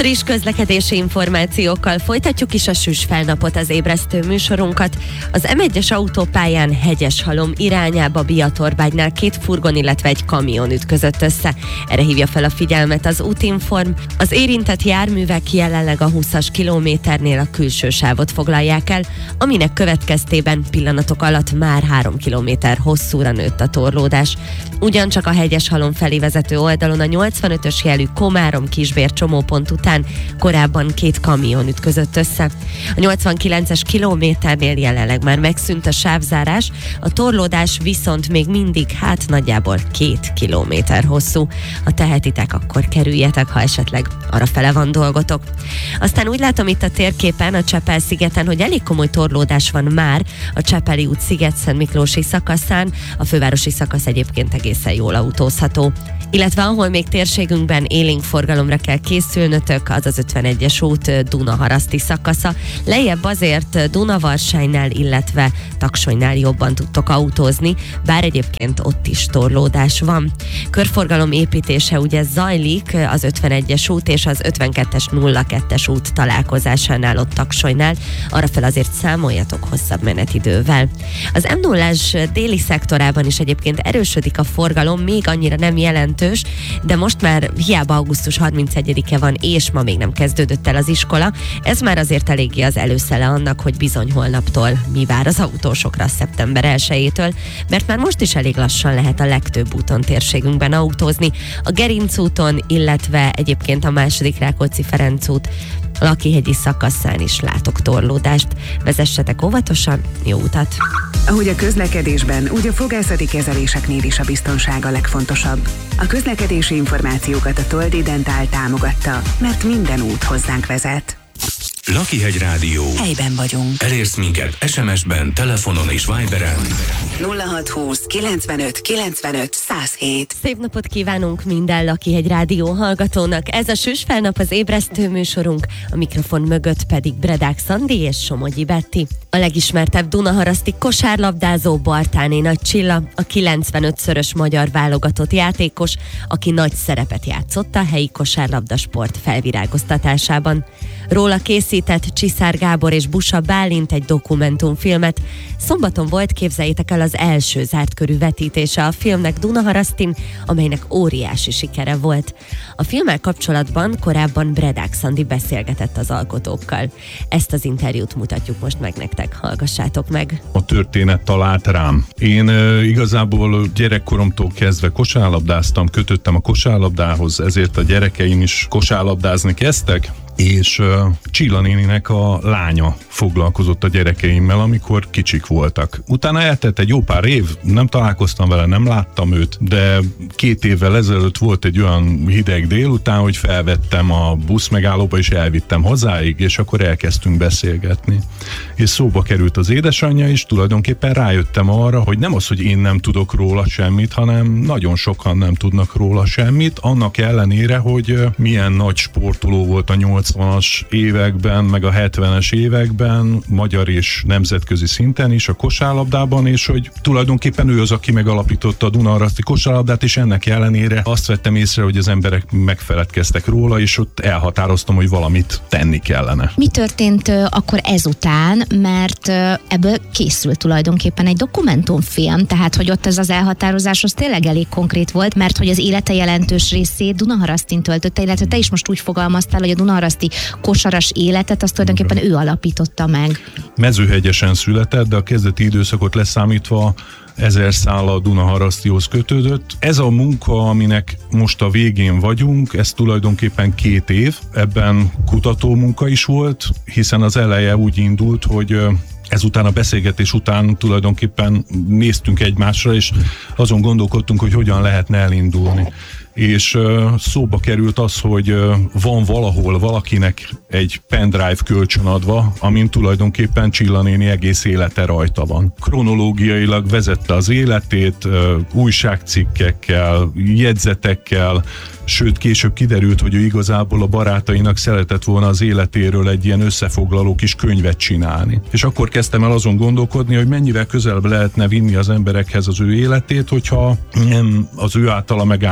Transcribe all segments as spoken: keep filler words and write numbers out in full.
Friss közlekedési információkkal folytatjuk is a süs felnapot, az ébresztő műsorunkat. Az em egyes autópályán Hegyeshalom irányába Biatorbágynál két furgon, illetve egy kamion ütközött össze. Erre hívja fel a figyelmet az Útinform. Az érintett járművek jelenleg a húszas kilométernél a külső sávot foglalják el, aminek következtében pillanatok alatt már három kilométer hosszúra nőtt a torlódás. Ugyancsak a Hegyeshalom felé vezető oldalon a nyolcvanötös jelű Komárom-Kisbér csomópont után korábban két kamion ütközött össze. A nyolcvankilences kilométernél jelenleg már megszűnt a sávzárás, a torlódás viszont még mindig hát nagyjából két kilométer hosszú. Ha tehetitek, akkor kerüljetek, ha esetleg arrafele van dolgotok. Aztán úgy látom itt a térképen, a Csepel-szigeten, hogy elég komoly torlódás van már a Csepeli út Sziget-Szent Miklósi szakaszán, a fővárosi szakasz egyébként egészen jól autózható. Illetve ahol még térségünkben élénk forgalomra kell készülnötök, az az ötvenegyes út Dunaharaszti szakasza. Lejjebb azért Dunavarsainynál, illetve Taksoinynál jobban tudtok autózni, bár egyébként ott is torlódás van. Körforgalom építése ugye zajlik az ötvenegyes út és az ötvenkettes nulla kettes út találkozásánál, ott Taksoinynál, arrafel azért számoljatok hosszabb menetidővel. Az em nullás déli szektorában is egyébként erősödik a forgalom, még annyira nem jelentős, de most már hiába augusztus harmincegyedike van, és ma még nem kezdődött el az iskola, ez már azért eléggé az előszele annak, hogy bizony holnaptól mi vár az autósokra szeptember elsejétől, mert már most is elég lassan lehet a legtöbb úton térségünkben autózni. A Gerinc úton, illetve egyébként a második Rákóczi-Ferenc út Lakihegyi szakaszán is látok torlódást. Vezessetek óvatosan, jó utat! Ahogy a közlekedésben, úgy a fogászati kezeléseknél is a biztonság a legfontosabb. A közlekedési információkat a Toldi Dentál támogatta, mert minden út hozzánk vezet. Lakihegy Rádió. Helyben vagyunk. Elérsz minket es em es-ben, telefonon és Viberen. nulla hatszázhúsz kilencvenöt kilencvenöt száz hét. Szép napot kívánunk minden Lakihegy Rádió hallgatónak. Ez a süs felnap, az ébresztő műsorunk, a mikrofon mögött pedig Bredák Szandi és Somogyi Betti. A legismertebb dunaharaszti kosárlabdázó Bartáné Nagy Csilla, a kilencvenötszörös magyar válogatott játékos, aki nagy szerepet játszott a helyi kosárlabdasport felvirágoztatásában. Róla készített Csiszár Gábor és Busa Bálint egy dokumentumfilmet. Szombaton volt, képzeljétek el, az első zártkörű vetítése a filmnek Dunaharasztin, amelynek óriási sikere volt. A filmmel kapcsolatban korábban Bredák Szandi beszélgetett az alkotókkal. Ezt az interjút mutatjuk most meg nektek, hallgassátok meg. A történet talált rám. Én e, igazából gyerekkoromtól kezdve kosárlabdáztam, kötöttem a kosárlabdához, ezért a gyerekeim is kosárlabdázni kezdtek, és uh, Csilla néninek a lánya foglalkozott a gyerekeimmel, amikor kicsik voltak. Utána eltelt egy jó pár év, nem találkoztam vele, nem láttam őt, de két évvel ezelőtt volt egy olyan hideg délután, hogy felvettem a buszmegállóba és elvittem hozzáig, és akkor elkezdtünk beszélgetni. És szóba került az édesanyja, és tulajdonképpen rájöttem arra, hogy nem az, hogy én nem tudok róla semmit, hanem nagyon sokan nem tudnak róla semmit, annak ellenére, hogy milyen nagy sportoló volt a nyolcvanas években, meg a hetvenes években, magyar és nemzetközi szinten is a kosárlabdában, és hogy tulajdonképpen ő az, aki megalapította a Dunaharaszti kosárlabdát, és ennek ellenére azt vettem észre, hogy az emberek megfeledkeztek róla, és ott elhatároztam, hogy valamit tenni kellene. Mi történt uh, akkor ezután, mert uh, ebből készült tulajdonképpen egy dokumentumfilm, tehát hogy ott ez az elhatározás az tényleg elég konkrét volt, mert hogy az élete jelentős részét Dunaharasztin töltötte, illetve te is most úgy fogalmaztál, hogy a Dunaharaszti kosaras életet, azt tulajdonképpen ő alapította meg. Mezőhegyesen született, de a kezdeti időszakot leszámítva ezer szállal Dunaharasztihoz kötődött. Ez a munka, aminek most a végén vagyunk, ez tulajdonképpen két év. Ebben kutató munka is volt, hiszen az eleje úgy indult, hogy ezután a beszélgetés után tulajdonképpen néztünk egymásra, és azon gondolkodtunk, hogy hogyan lehetne elindulni. És uh, szóba került az, hogy uh, van valahol valakinek egy pendrive kölcsönadva, amin tulajdonképpen Csilla néni egész élete rajta van. Kronológiailag vezette az életét, uh, újságcikkekkel, jegyzetekkel, sőt később kiderült, hogy ő igazából a barátainak szeretett volna az életéről egy ilyen összefoglaló kis könyvet csinálni. És akkor kezdtem el azon gondolkodni, hogy mennyivel közelebb lehetne vinni az emberekhez az ő életét, hogyha nem az ő általa megálmodott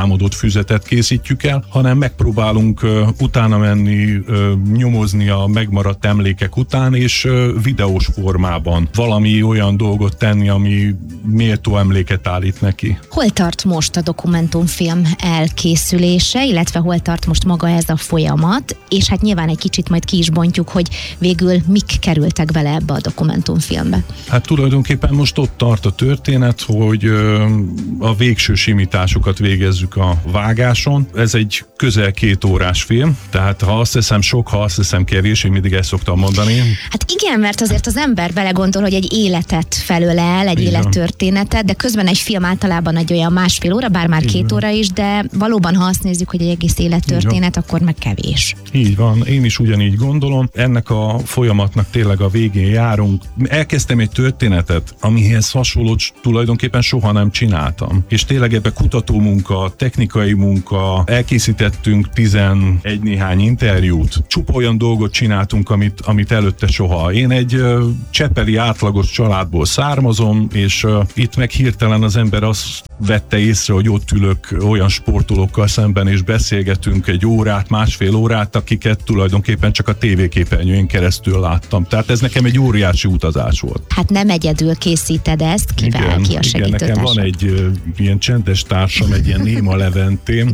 füzetet készítjük el, hanem megpróbálunk ö, utána menni, ö, nyomozni a megmaradt emlékek után, és ö, videós formában valami olyan dolgot tenni, ami méltó emléket állít neki. Hol tart most a dokumentumfilm elkészülése, illetve hol tart most maga ez a folyamat, és hát nyilván egy kicsit majd ki is bontjuk, hogy végül mik kerültek bele ebbe a dokumentumfilmbe. Hát tulajdonképpen most ott tart a történet, hogy ö, a végső simításokat végezzük a vágáson. Ez egy közel két órás film, tehát ha azt hiszem sok, ha azt hiszem kevés, én mindig ezt szoktam mondani. Hát igen, mert azért az ember belegondol, hogy egy életet felölel, egy Igen. élettörténetet, de közben egy film általában egy olyan másfél óra, bár már Igen. két óra is, de valóban, ha azt nézzük, hogy egy egész élettörténet, akkor meg kevés. Így van, én is ugyanígy gondolom. Ennek a folyamatnak tényleg a végén járunk. Elkezdtem egy történetet, amihez hasonlót tulajdonképpen soha nem csináltam. És tényleg ebbe kutatómunka, technikai munka, elkészítettünk tizenegy néhány interjút. Csupa olyan dolgot csináltunk, amit, amit előtte soha. Én egy uh, csepeli átlagos családból származom, és uh, itt meg hirtelen az ember azt vette észre, hogy ott ülök olyan sportolókkal szemben, és beszélgetünk egy órát, másfél órát, akiket tulajdonképpen csak a tévéképernyőn keresztül láttam. Tehát ez nekem egy óriási utazás volt. Hát nem egyedül készíted ezt, kivel Igen, ki a igen, nekem van egy uh, ilyen csendes társam, egy ilyen Néma Leventém,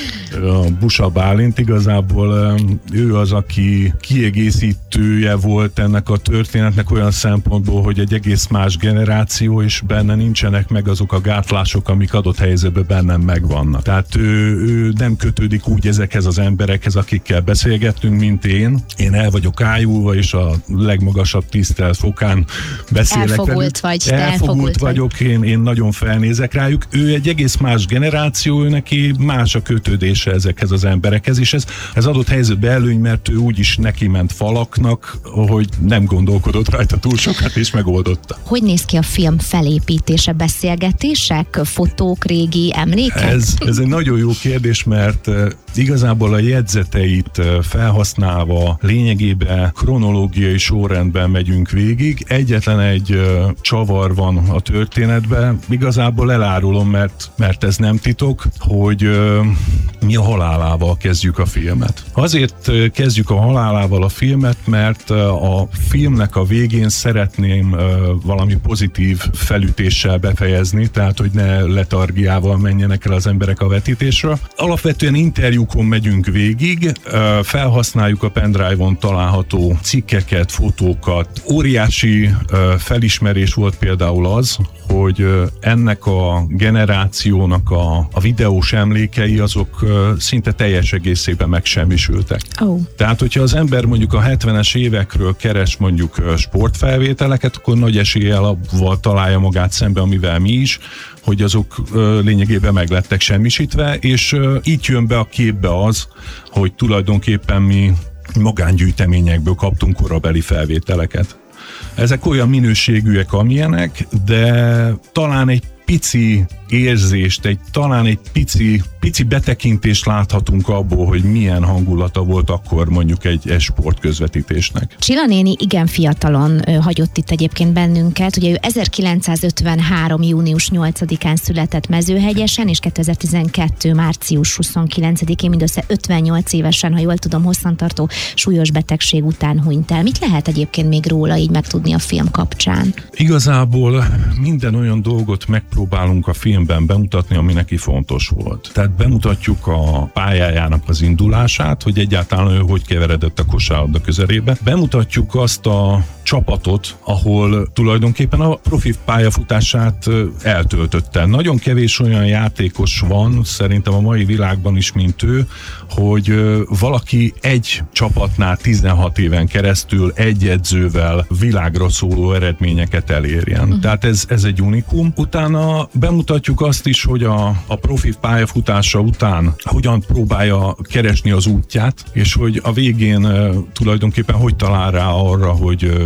a Busa Bálint, igazából um, ő az, aki kiegészítője volt ennek a történetnek olyan szempontból, hogy egy egész más generáció, és benne nincsenek meg azok a gátlások, amik adott helyzetben bennem megvannak. Tehát ő, ő nem kötődik úgy ezekhez az emberekhez, akikkel beszélgettünk, mint én. Én el vagyok ájulva, és a legmagasabb tisztelt fokán beszélek. Elfogult velük. vagy, te elfogult, elfogult vagyok, én, én nagyon felnézek rájuk. Ő egy egész más generáció, ő neki más a kötődése ezekhez az emberekhez, és ez, ez adott helyzetben előny, mert ő úgy is neki ment falaknak, hogy nem gondolkodott rajta túl sokat, és megoldotta. Hogy néz ki a film felépítése? Beszélgetések, fotók, régi emlékek? Ez, ez egy nagyon jó kérdés, mert uh, igazából a jegyzeteit uh, felhasználva lényegében kronológiai sorrendben megyünk végig. Egyetlen egy uh, csavar van a történetben. Igazából elárulom, mert, mert ez nem titok, hogy uh, mi a halálával kezdjük a filmet. Azért uh, kezdjük a halálával a filmet, mert uh, a filmnek a végén szeretném uh, valami pozitív felütéssel befejezni, tehát hogy ne letargiával menjenek el az emberek a vetítésről. Alapvetően interjúkon megyünk végig, felhasználjuk a pendrive-on található cikkeket, fotókat. Óriási felismerés volt például az, hogy ennek a generációnak a, a videós emlékei azok szinte teljes egészében megsemmisültek. Oh. Tehát, hogyha az ember mondjuk a hetvenes évekről keres mondjuk sportfelvételeket, akkor nagy eséllyel avval találja magát szembe, amivel mi is, hogy azok ö, lényegében meglettek semmisítve, és ö, így jön be a képbe az, hogy tulajdonképpen mi magángyűjteményekből kaptunk korabeli felvételeket. Ezek olyan minőségűek, amilyenek, de talán egy pici érzést, egy talán egy pici, pici betekintést láthatunk abból, hogy milyen hangulata volt akkor mondjuk egy, egy sportközvetítésnek. Csilla néni igen fiatalon ö, hagyott itt egyébként bennünket. Ugye ő ezerkilencszázötvenhárom. június nyolcadikán született Mezőhegyesen, és kétezer-tizenkettő. március huszonkilencedikén mindössze ötvennyolc évesen, ha jól tudom, hosszantartó súlyos betegség után hunyt el. Mit lehet egyébként még róla így megtudni a film kapcsán? Igazából minden olyan dolgot megpróbálunk a filmben bemutatni, ami neki fontos volt. Tehát bemutatjuk a pályájának az indulását, hogy egyáltalán ő hogy keveredett a kosárlabda közelébe. Bemutatjuk azt a csapatot, ahol tulajdonképpen a profi pályafutását eltöltötte. Nagyon kevés olyan játékos van, szerintem a mai világban is, mint ő, hogy valaki egy csapatnál tizenhat éven keresztül egy edzővel világra szóló eredményeket elérjen. Uh-huh. Tehát ez, ez egy unikum. Utána bemutatjuk azt is, hogy a, a profi pályafutása után hogyan próbálja keresni az útját, és hogy a végén tulajdonképpen hogy talál rá arra, hogy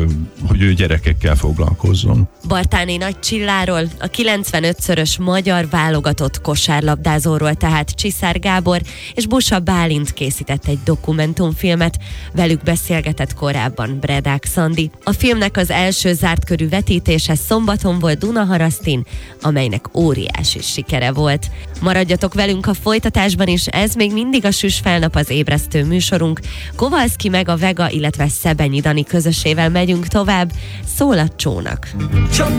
hogy ő gyerekekkel foglalkozzon. Bartáné Nagy Csilláról, a kilencvenötszörös magyar válogatott kosárlabdázóról, tehát Csiszár Gábor és Busa Bálint készített egy dokumentumfilmet, velük beszélgetett korábban Bredák Szandi. A filmnek az első zártkörű vetítése szombaton volt Dunaharasztin, amelynek óriási sikere volt. Maradjatok velünk a folytatásban is, ez még mindig a Süs Felnap, az ébresztő műsorunk. Kovalszki meg a Vega, illetve Szebenyi Dani közösével megyünk tovább, szól a csónak. Csak